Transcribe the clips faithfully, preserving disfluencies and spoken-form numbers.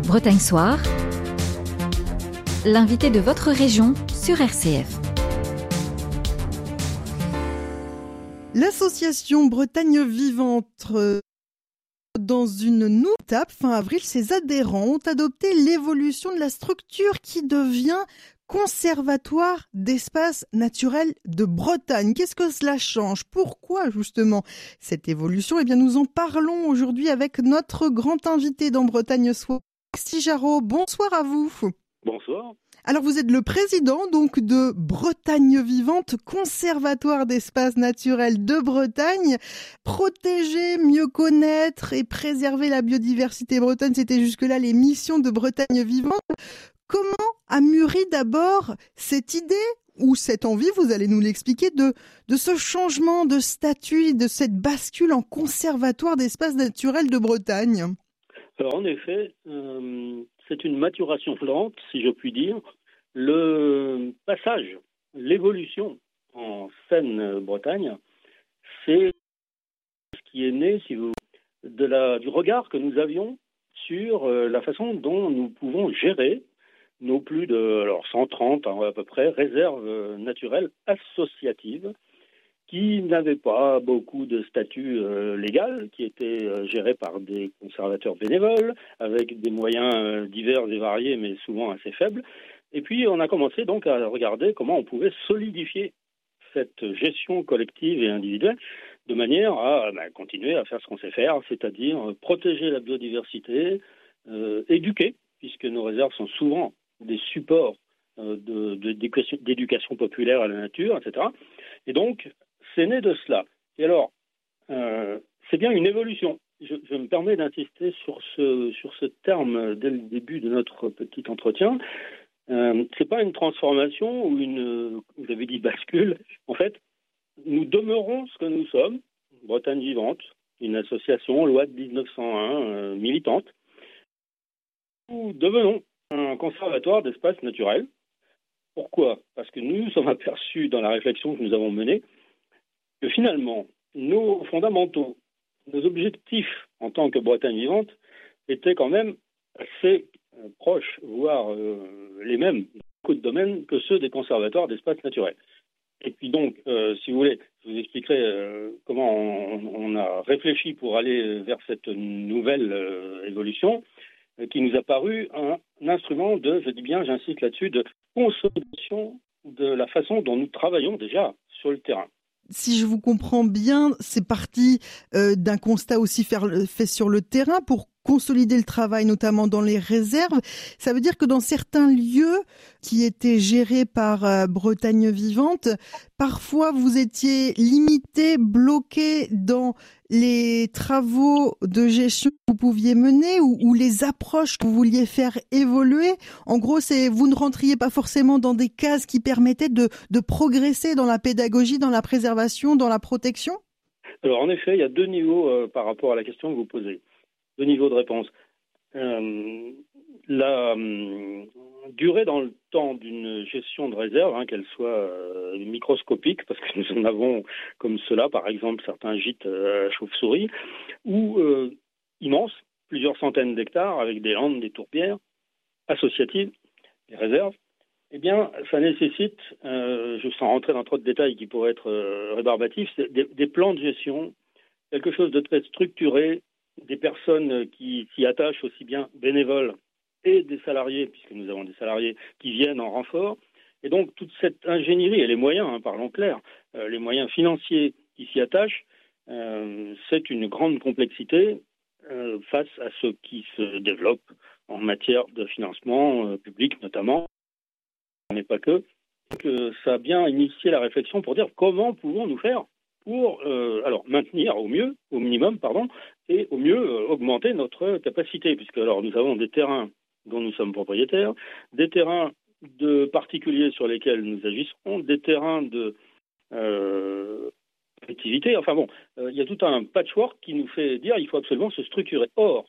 Bretagne Soir, l'invité de votre région sur R C F. L'association Bretagne Vivante, dans une nouvelle étape, fin avril, ses adhérents ont adopté l'évolution de la structure qui devient Conservatoire d'espaces naturels de Bretagne. Qu'est-ce que cela change? Pourquoi justement cette évolution? Eh bien, nous en parlons aujourd'hui avec notre grand invité dans Bretagne Soir, Alexis Jarraud. Bonsoir à vous. Bonsoir. Alors, vous êtes le président donc de Bretagne Vivante, Conservatoire d'espaces naturels de Bretagne. Protéger, mieux connaître et préserver la biodiversité bretonne, c'était jusque-là les missions de Bretagne Vivante. Comment a mûri d'abord cette idée ou cette envie, vous allez nous l'expliquer, de, de ce changement de statut, de cette bascule en Conservatoire d'espaces naturels de Bretagne? Alors en effet, euh, c'est une maturation lente, si je puis dire. Le passage, l'évolution en Seine-Bretagne, c'est ce qui est né, si vous, de la, du regard que nous avions sur euh, la façon dont nous pouvons gérer nos plus de alors cent trente hein, à peu près réserves euh, naturelles associatives qui n'avaient pas beaucoup de statut euh, légal, qui étaient euh, gérés par des conservateurs bénévoles, avec des moyens euh, divers et variés, mais souvent assez faibles. Et puis on a commencé donc à regarder comment on pouvait solidifier cette gestion collective et individuelle de manière à ben, continuer à faire ce qu'on sait faire, c'est-à-dire protéger la biodiversité, euh, éduquer, puisque nos réserves sont souvent des supports euh, de, de, d'éducation, d'éducation populaire à la nature, et cetera. Et donc, c'est né de cela. Et alors, euh, c'est bien une évolution. Je, je me permets d'insister sur ce, sur ce terme dès le début de notre petit entretien. Euh, c'est pas une transformation ou une, vous avez dit bascule. En fait, nous demeurons ce que nous sommes, Bretagne Vivante, une association loi de dix-neuf cent un euh, militante. Nous devenons un conservatoire d'espaces naturels. Pourquoi? Parce que nous nous sommes aperçus dans la réflexion que nous avons menée que finalement, nos fondamentaux, nos objectifs en tant que Bretagne Vivante étaient quand même assez euh, proches, voire euh, les mêmes dans beaucoup de domaines que ceux des conservatoires d'espaces naturels. Et puis donc, euh, si vous voulez, je vous expliquerai euh, comment on, on a réfléchi pour aller vers cette nouvelle euh, évolution euh, qui nous a paru un, un instrument de, je dis bien, j'insiste là-dessus, de consolidation de la façon dont nous travaillons déjà sur le terrain. Si je vous comprends bien, c'est parti euh, d'un constat aussi faire, fait sur le terrain pour consolider le travail, notamment dans les réserves. Ça veut dire que dans certains lieux qui étaient gérés par euh, Bretagne Vivante, parfois vous étiez limité, bloqué dans les travaux de gestion que vous pouviez mener ou, ou les approches que vous vouliez faire évoluer. En gros, c'est vous ne rentriez pas forcément dans des cases qui permettaient de, de progresser dans la pédagogie, dans la préservation, dans la protection? Alors en effet, il y a deux niveaux euh, par rapport à la question que vous posez. Deux niveaux de réponse. Euh, la euh, durée dans le temps d'une gestion de réserve, hein, qu'elle soit euh, microscopique, parce que nous en avons comme cela, par exemple, certains gîtes euh, à chauve-souris, ou euh, immense, plusieurs centaines d'hectares, avec des landes, des tourbières associatives, des réserves, eh bien, ça nécessite, euh, je sans rentrer dans trop de détails qui pourraient être euh, rébarbatifs, des, des plans de gestion, quelque chose de très structuré, des personnes qui s'y attachent aussi bien bénévoles et des salariés, puisque nous avons des salariés qui viennent en renfort. Et donc, toute cette ingénierie et les moyens, hein, parlons clair, euh, les moyens financiers qui s'y attachent, euh, c'est une grande complexité euh, face à ce qui se développe en matière de financement euh, public notamment, mais pas que. que ça a bien initié la réflexion pour dire comment pouvons-nous faire pour euh, alors maintenir au mieux, au minimum, pardon, et au mieux euh, augmenter notre capacité, puisque alors nous avons des terrains dont nous sommes propriétaires, des terrains de particuliers sur lesquels nous agissons, des terrains de euh, activité. Enfin bon, euh, il y a tout un patchwork qui nous fait dire qu'il faut absolument se structurer. Or,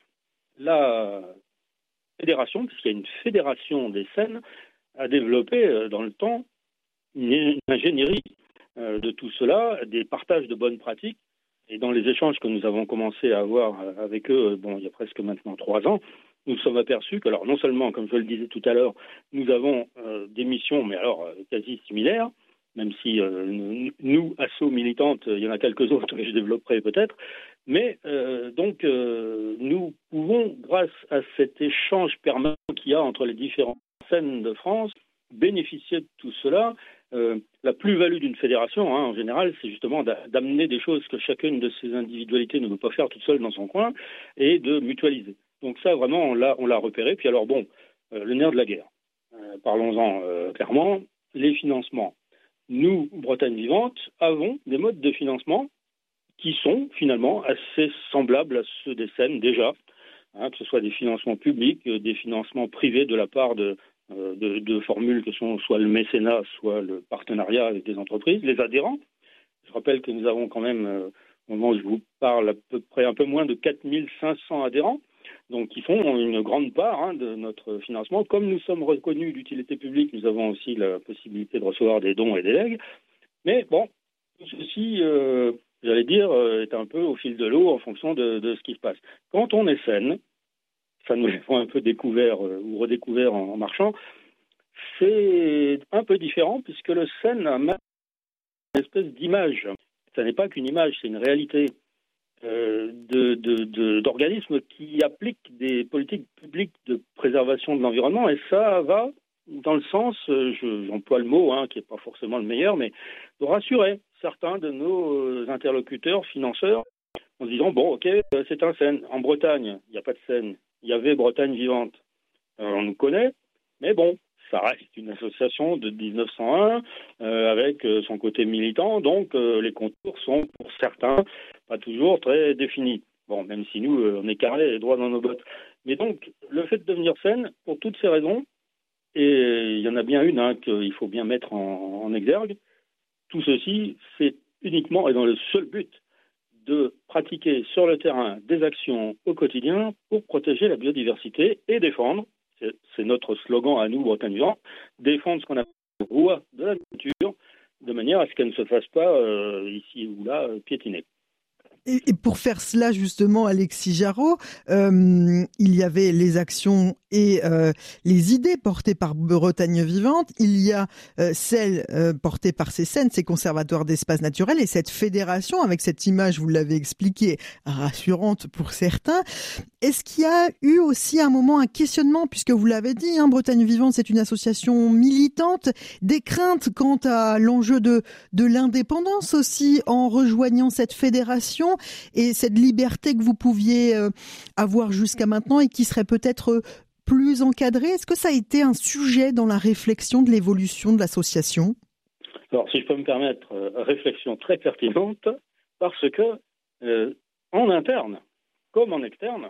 la fédération, puisqu'il y a une fédération des Seines, a développé euh, dans le temps une, une ingénierie de tout cela, des partages de bonnes pratiques. Et dans les échanges que nous avons commencé à avoir avec eux, bon, il y a presque maintenant trois ans, nous sommes aperçus que, alors non seulement, comme je le disais tout à l'heure, nous avons euh, des missions, mais alors euh, quasi similaires, même si euh, nous, Asso Militante, il y en a quelques autres que je développerai peut-être, mais euh, donc euh, nous pouvons, grâce à cet échange permanent qu'il y a entre les différentes scènes de France, bénéficier de tout cela. Euh, la plus-value d'une fédération, hein, en général, c'est justement d'amener des choses que chacune de ces individualités ne peut pas faire toute seule dans son coin et de mutualiser. Donc ça, vraiment, on l'a, on l'a repéré. Puis alors, bon, euh, le nerf de la guerre. Euh, parlons-en euh, clairement. Les financements. Nous, Bretagne Vivante, avons des modes de financement qui sont finalement assez semblables à ceux des S E N déjà, hein, que ce soit des financements publics, euh, des financements privés de la part de, euh, de, de formules que sont soit le mécénat, soit le partenariat avec des entreprises, les adhérents. Je rappelle que nous avons quand même, euh, au moment où je vous parle, à peu près un peu moins de quatre mille cinq cents adhérents, donc qui font une grande part hein, de notre financement. Comme nous sommes reconnus d'utilité publique, nous avons aussi la possibilité de recevoir des dons et des legs. Mais bon, tout ceci, euh, j'allais dire, euh, est un peu au fil de l'eau en fonction de, de ce qui se passe. Quand on est S E N, ça nous l'avons un peu découvert euh, ou redécouvert en, en marchant, c'est un peu différent puisque le S E N a une espèce d'image. Ça n'est pas qu'une image, c'est une réalité. Euh, de, de, de, d'organismes qui appliquent des politiques publiques de préservation de l'environnement, et ça va dans le sens, euh, je, j'emploie le mot, hein, qui n'est pas forcément le meilleur, mais de rassurer certains de nos interlocuteurs, financeurs, en se disant, bon, ok, c'est un S E N. En Bretagne, il n'y a pas de S E N. Il y avait Bretagne Vivante. Alors, on nous connaît, mais bon, ça reste une association de dix-neuf cent un euh, avec euh, son côté militant, donc euh, les contours sont pour certains pas toujours très définis. Bon, même si nous, euh, on est carré et droit dans nos bottes. Mais donc, le fait de devenir S E N, pour toutes ces raisons, et il y en a bien une hein, qu'il faut bien mettre en, en exergue, tout ceci, c'est uniquement et dans le seul but de pratiquer sur le terrain des actions au quotidien pour protéger la biodiversité et défendre, c'est, c'est notre slogan à nous, Bretagne Vivante, défendre ce qu'on appelle le roi de la nature, de manière à ce qu'elle ne se fasse pas euh, ici ou là euh, piétiner. Et, et pour faire cela, justement, Alexis Jarraud, euh, il y avait les actions et euh, les idées portées par Bretagne Vivante. Il y a euh, celles euh, portées par ces S E N, ces conservatoires d'espaces naturels, et cette fédération, avec cette image, vous l'avez expliqué, rassurante pour certains. Est-ce qu'il y a eu aussi à un moment un questionnement, puisque vous l'avez dit, hein, Bretagne Vivante, c'est une association militante, des craintes quant à l'enjeu de, de l'indépendance aussi en rejoignant cette fédération et cette liberté que vous pouviez euh, avoir jusqu'à maintenant et qui serait peut-être euh, plus encadrée. Est-ce que ça a été un sujet dans la réflexion de l'évolution de l'association ? Alors, si je peux me permettre, euh, réflexion très pertinente, parce que euh, en interne, comme en externe,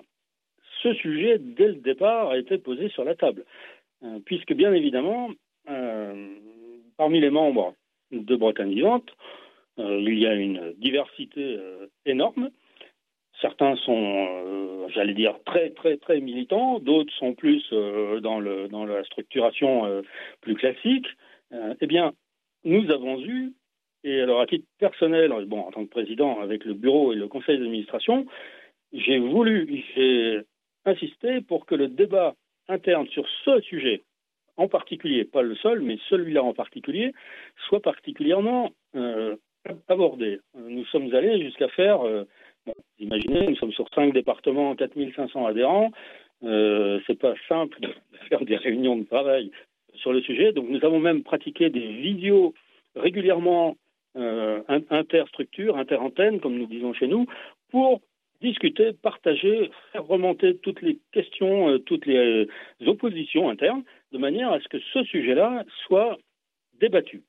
ce sujet, dès le départ, a été posé sur la table. Euh, puisque, bien évidemment, euh, parmi les membres de Bretagne Vivante, euh, il y a une diversité euh, énorme. Certains sont, euh, j'allais dire, très, très, très militants. D'autres sont plus euh, dans, le, dans la structuration euh, plus classique. Euh, eh bien, nous avons eu, et alors à titre personnel, bon, en tant que président avec le bureau et le conseil d'administration, j'ai voulu, j'ai insisté pour que le débat interne sur ce sujet, en particulier, pas le seul, mais celui-là en particulier, soit particulièrement euh, abordé. Nous sommes allés jusqu'à faire, euh, bon, imaginez, nous sommes sur cinq départements, quatre mille cinq cents adhérents, euh, c'est pas simple de faire des réunions de travail sur le sujet, donc nous avons même pratiqué des visios régulièrement euh, interstructures, interantennes, comme nous disons chez nous, pour discuter, partager, faire remonter toutes les questions, euh, toutes les euh, oppositions internes, de manière à ce que ce sujet-là soit débattu.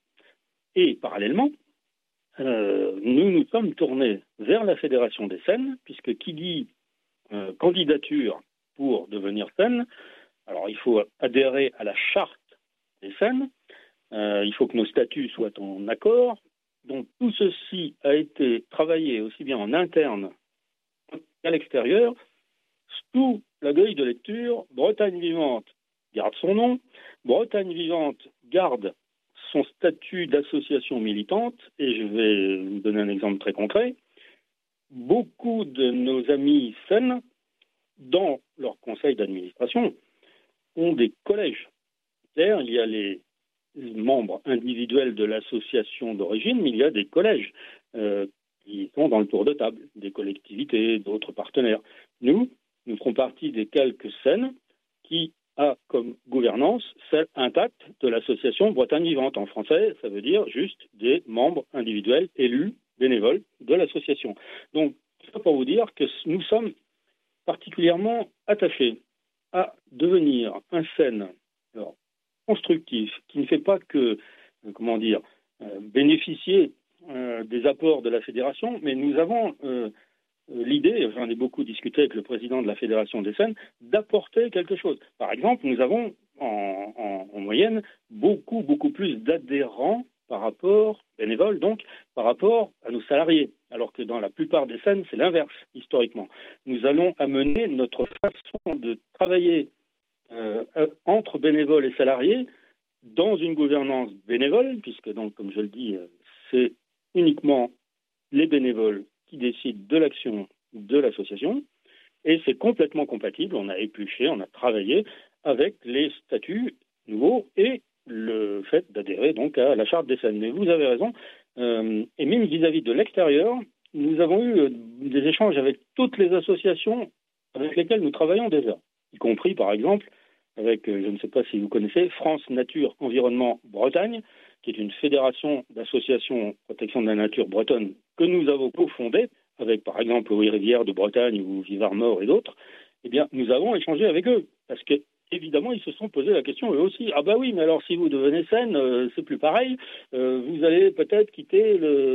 Et parallèlement, euh, nous nous sommes tournés vers la Fédération des S E N, puisque qui dit euh, candidature pour devenir S E N, alors il faut adhérer à la charte des S E N, euh, il faut que nos statuts soient en accord. Donc tout ceci a été travaillé aussi bien en interne qu'à l'extérieur. Sous la grille de lecture, Bretagne Vivante garde son nom, Bretagne Vivante garde son statut d'association militante, et je vais vous donner un exemple très concret. Beaucoup de nos amis S E N dans leur conseil d'administration, ont des collèges. C'est-à-dire, il y a les membres individuels de l'association d'origine, mais il y a des collèges euh, qui sont dans le tour de table, des collectivités, d'autres partenaires. Nous, nous ferons partie des quelques S E N qui a comme gouvernance celle intacte de l'association Bretagne Vivante. En français, ça veut dire juste des membres individuels élus, bénévoles de l'association. Donc, c'est pour vous dire que nous sommes particulièrement attachés à devenir un S E N alors, constructif, qui ne fait pas que, euh, comment dire, euh, bénéficier euh, des apports de la fédération, mais nous avons euh, l'idée, j'en ai beaucoup discuté avec le président de la Fédération des S E N, d'apporter quelque chose. Par exemple, nous avons en, en, en moyenne beaucoup, beaucoup plus d'adhérents par rapport, bénévoles donc, par rapport à nos salariés. Alors que dans la plupart des S E N, c'est l'inverse, historiquement. Nous allons amener notre façon de travailler euh, entre bénévoles et salariés dans une gouvernance bénévole, puisque donc, comme je le dis, c'est uniquement les bénévoles qui décident de l'action de l'association, et c'est complètement compatible. On a épluché, on a travaillé avec les statuts nouveaux et le fait d'adhérer donc à la charte des S E N. Mais vous avez raison, euh, et même vis-à-vis de l'extérieur, nous avons eu euh, des échanges avec toutes les associations avec lesquelles nous travaillons déjà, y compris par exemple avec, euh, je ne sais pas si vous connaissez, France Nature Environnement Bretagne, qui est une fédération d'associations protection de la nature bretonne que nous avons cofondée, avec par exemple Oui Rivière de Bretagne ou Vivard Mort et d'autres. Eh bien, nous avons échangé avec eux, parce que évidemment, ils se sont posé la question eux aussi. Ah bah oui, mais alors si vous devenez S E N, euh, c'est plus pareil. Euh, vous allez peut-être quitter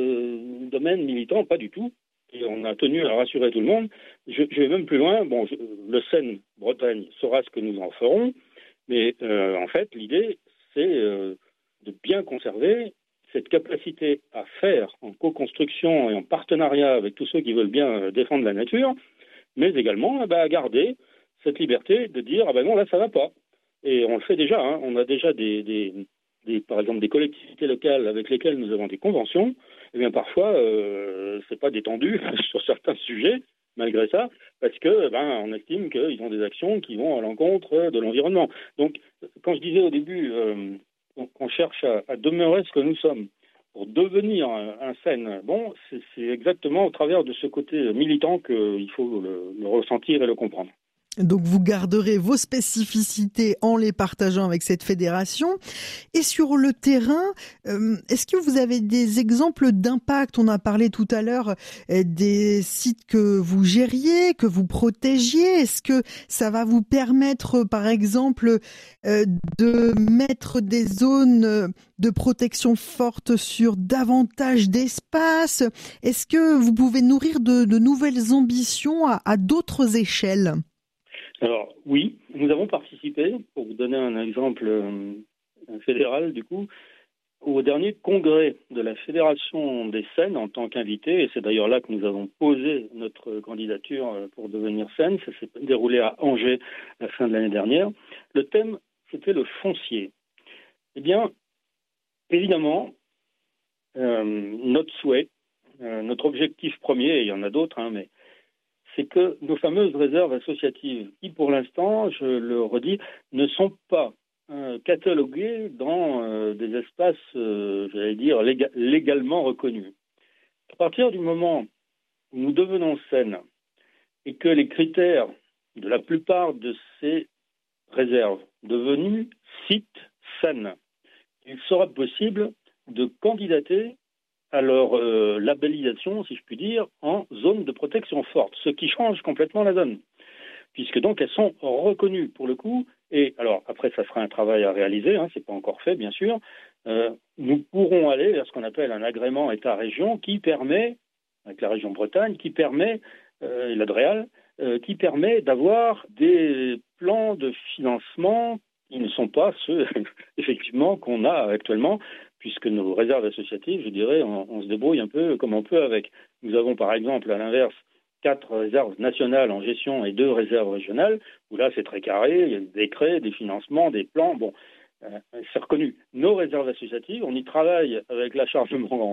le domaine militant, pas du tout. Et on a tenu à rassurer tout le monde. Je, je vais même plus loin. Bon, je, le S E N Bretagne saura ce que nous en ferons, mais euh, en fait, l'idée, c'est euh, de bien conserver cette capacité à faire en co-construction et en partenariat avec tous ceux qui veulent bien défendre la nature, mais également eh ben, à garder cette liberté de dire « ah ben non, là, ça va pas ». Et on le fait déjà. Hein. On a déjà, des, des, des, par exemple, des collectivités locales avec lesquelles nous avons des conventions. Eh bien, parfois, euh, c'est pas détendu sur certains sujets, malgré ça, parce que ben, on estime qu'ils ont des actions qui vont à l'encontre de l'environnement. Donc, quand je disais au début euh, qu'on cherche à, à demeurer ce que nous sommes pour devenir un, un S E N, bon, c'est, c'est exactement au travers de ce côté militant qu'il faut le, le ressentir et le comprendre. Donc vous garderez vos spécificités en les partageant avec cette fédération. Et sur le terrain, euh, est-ce que vous avez des exemples d'impact ? On a parlé tout à l'heure euh, des sites que vous gériez, que vous protégiez. Est-ce que ça va vous permettre, par exemple, euh, de mettre des zones de protection forte sur davantage d'espace ? Est-ce que vous pouvez nourrir de, de nouvelles ambitions à, à d'autres échelles ? Alors oui, nous avons participé, pour vous donner un exemple euh, fédéral du coup, au dernier congrès de la Fédération des S E N en tant qu'invité, et c'est d'ailleurs là que nous avons posé notre candidature pour devenir S E N. Ça s'est déroulé à Angers à la fin de l'année dernière. Le thème, c'était le foncier. Eh bien, évidemment, euh, notre souhait, euh, notre objectif premier, et il y en a d'autres, hein, mais c'est que nos fameuses réserves associatives, qui pour l'instant, je le redis, ne sont pas euh, cataloguées dans euh, des espaces, euh, j'allais dire, léga- légalement reconnus. À partir du moment où nous devenons S E N et que les critères de la plupart de ces réserves devenues sites S E N, il sera possible de candidater à leur euh, labellisation, si je puis dire, en zone de protection forte, ce qui change complètement la donne, puisque donc elles sont reconnues pour le coup, et alors après ça sera un travail à réaliser, hein, c'est pas encore fait bien sûr, euh, nous pourrons aller vers ce qu'on appelle un agrément État-région qui permet, avec la région Bretagne, qui permet, euh, et l'Adréal, euh, qui permet d'avoir des plans de financement qui ne sont pas ceux, effectivement, qu'on a actuellement, puisque nos réserves associatives, je dirais, on, on se débrouille un peu comme on peut avec. Nous avons par exemple, à l'inverse, quatre réserves nationales en gestion et deux réserves régionales, où là c'est très carré, il y a des décrets, des financements, des plans, bon, euh, c'est reconnu. Nos réserves associatives, on y travaille avec la chargement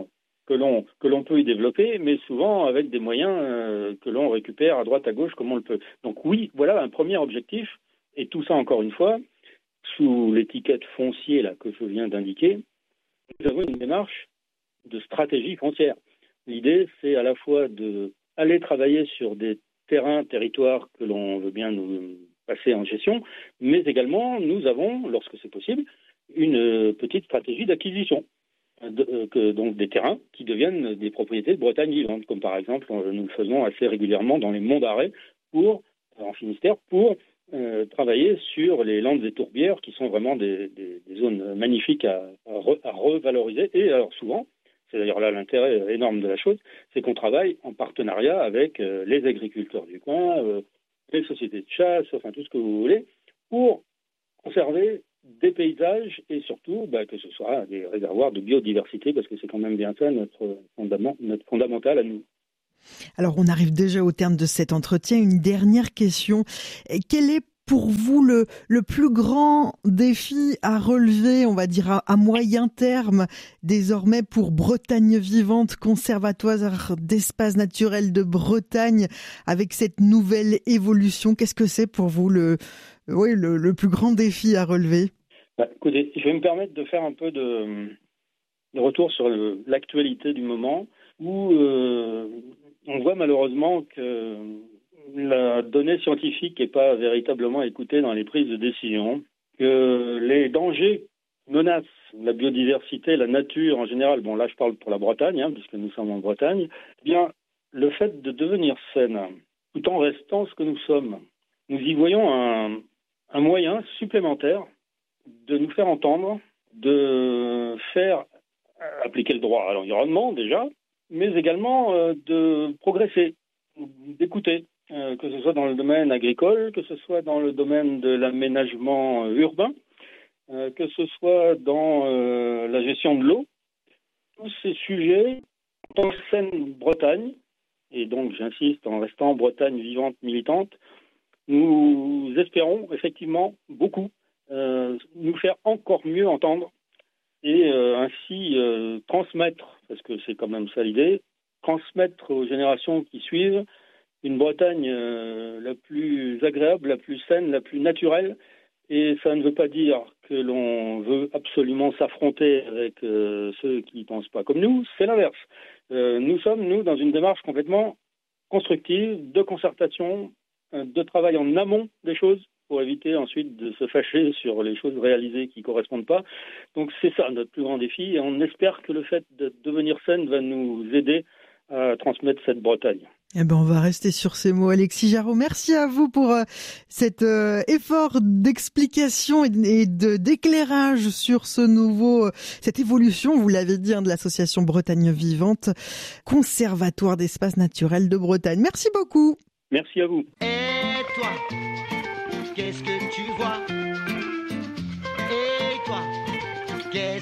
que l'on que l'on peut y développer, mais souvent avec des moyens euh, que l'on récupère à droite à gauche comme on le peut. Donc oui, voilà un premier objectif, et tout ça encore une fois sous l'étiquette foncier là que je viens d'indiquer. Nous avons une démarche de stratégie foncière. L'idée, c'est à la fois de aller travailler sur des terrains, territoires que l'on veut bien nous passer en gestion, mais également nous avons, lorsque c'est possible, une petite stratégie d'acquisition. De, que, donc des terrains qui deviennent des propriétés de Bretagne vivante, comme par exemple nous le faisons assez régulièrement dans les monts d'Arrée pour, en Finistère, pour euh, travailler sur les landes et tourbières qui sont vraiment des, des, des zones magnifiques à, à, re, à revaloriser. Et alors souvent, c'est d'ailleurs là l'intérêt énorme de la chose, c'est qu'on travaille en partenariat avec euh, les agriculteurs du coin, euh, les sociétés de chasse, enfin tout ce que vous voulez, pour conserver des paysages et surtout bah, que ce soit des réservoirs de biodiversité, parce que c'est quand même bien ça notre, fondament, notre fondamental à nous. Alors on arrive déjà au terme de cet entretien. Une dernière question. Quel est pour vous le, le plus grand défi à relever, on va dire à, à moyen terme, désormais pour Bretagne Vivante, conservatoire d'espaces naturels de Bretagne, avec cette nouvelle évolution? Qu'est-ce que c'est pour vous le, oui, le, le plus grand défi à relever? Bah, écoutez, je vais me permettre de faire un peu de, de retour sur le, l'actualité du moment, où euh, on voit malheureusement que la donnée scientifique n'est pas véritablement écoutée dans les prises de décision, que les dangers menacent la biodiversité, la nature en général, bon là je parle pour la Bretagne, hein, puisque nous sommes en Bretagne, eh bien le fait de devenir saine, tout en restant ce que nous sommes, nous y voyons un, un moyen supplémentaire de nous faire entendre, de faire appliquer le droit à l'environnement déjà, mais également euh, de progresser, d'écouter. Euh, que ce soit dans le domaine agricole, que ce soit dans le domaine de l'aménagement euh, urbain, euh, que ce soit dans euh, la gestion de l'eau. Tous ces sujets, en tant que saine Bretagne, et donc j'insiste en restant Bretagne vivante militante, nous espérons effectivement beaucoup euh, nous faire encore mieux entendre et euh, ainsi euh, transmettre, parce que c'est quand même ça l'idée, transmettre aux générations qui suivent une Bretagne euh, la plus agréable, la plus saine, la plus naturelle. Et ça ne veut pas dire que l'on veut absolument s'affronter avec euh, ceux qui ne pensent pas comme nous. C'est l'inverse. Euh, nous sommes, nous, dans une démarche complètement constructive, de concertation, euh, de travail en amont des choses, pour éviter ensuite de se fâcher sur les choses réalisées qui ne correspondent pas. Donc c'est ça notre plus grand défi. Et on espère que le fait de devenir saine va nous aider à transmettre cette Bretagne. Eh ben, on va rester sur ces mots. Alexis Jarraud, merci à vous pour euh, cet euh, effort d'explication et, et de d'éclairage sur ce nouveau, euh, cette évolution, vous l'avez dit, hein, de l'association Bretagne Vivante, conservatoire d'espaces naturels de Bretagne. Merci beaucoup. Merci à vous. Et toi, qu'est-ce que tu vois ?